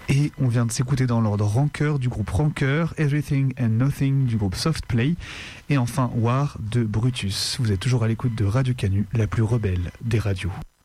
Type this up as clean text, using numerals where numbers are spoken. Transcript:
Et on vient de s'écouter dans l'ordre Rancœur du groupe Rancœur, Everything and Nothing du groupe Softplay et enfin War de Brutus. Vous êtes toujours à l'écoute de Radio Canu, la plus rebelle des radios.